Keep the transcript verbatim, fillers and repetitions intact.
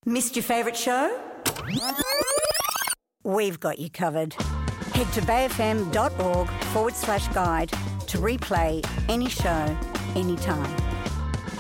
Missed your favourite show? We've got you covered. Head to bayfm.org forward slash guide to replay any show, anytime.